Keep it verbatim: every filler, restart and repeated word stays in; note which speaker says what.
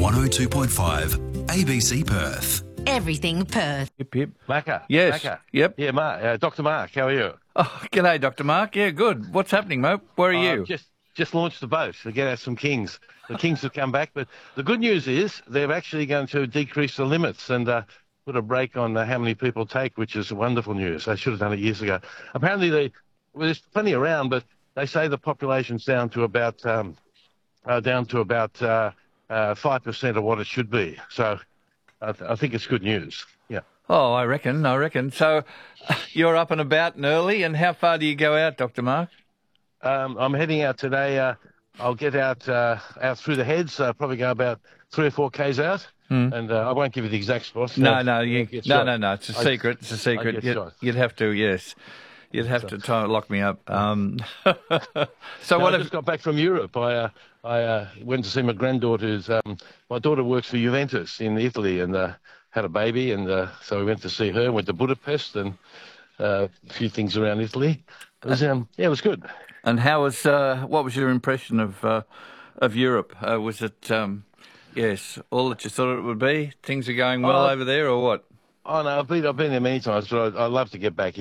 Speaker 1: one oh two point five A B C Perth.
Speaker 2: Everything Perth.
Speaker 3: Hip, hip.
Speaker 4: Macca.
Speaker 3: Yes.
Speaker 4: Macca.
Speaker 3: Yep.
Speaker 4: Yeah, Mark. Uh, Doctor Mark, how are you?
Speaker 3: Oh, g'day, Doctor Mark. Yeah, good. What's happening, mate? Where are
Speaker 4: Uh,
Speaker 3: you?
Speaker 4: Just just launched the boat to get out some kings. The kings have come back, but the good news is they're actually going to decrease the limits and uh, put a break on uh, how many people take, which is wonderful news. They should have done it years ago. Apparently, they, well, there's plenty around, but they say the population's down to about um, uh, down to about uh, uh, five percent of what it should be. So I, th- I think it's good news. Yeah.
Speaker 3: Oh, I reckon, I reckon. So you're up and about and early, and how far do you go out, Doctor Mark?
Speaker 4: Um, I'm heading out today. Uh, I'll get out uh, out through the heads. Uh, probably go about three or four k's out,
Speaker 3: Hmm.
Speaker 4: and uh, I won't give you the exact spot.
Speaker 3: No,
Speaker 4: Uh,
Speaker 3: no,
Speaker 4: you'll
Speaker 3: you,
Speaker 4: get
Speaker 3: no,
Speaker 4: shot.
Speaker 3: no, no. It's a
Speaker 4: I-
Speaker 3: secret. It's a secret.
Speaker 4: get
Speaker 3: You'd,
Speaker 4: shot.
Speaker 3: you'd have to, yes. You'd have to try and lock me up. Um, so
Speaker 4: No,
Speaker 3: what
Speaker 4: I
Speaker 3: have...
Speaker 4: just got back from Europe. I uh, I uh, went to see my granddaughter's. Um, my daughter works for Juventus in Italy, and uh, had a baby, and uh, so we went to see her. Went to Budapest and uh, a few things around Italy. It was um, yeah, it was good.
Speaker 3: And how was, uh, what was your impression of uh, of Europe? Uh, was it, um, yes, all that you thought it would be? Things are going well
Speaker 4: Oh.
Speaker 3: over there, or what?
Speaker 4: Oh no, I've been I've been there many times, but I, I love to get back here.